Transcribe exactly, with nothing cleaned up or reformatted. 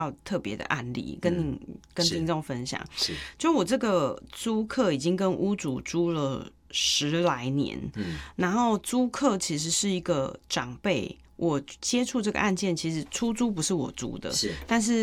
特别的案例跟你、嗯、跟听众分享。 是， 就我这个租客已经跟屋主租了十来年，嗯，然后租客其实是一个长辈。我接触这个案件，其实出租不是我租的， 是， 但是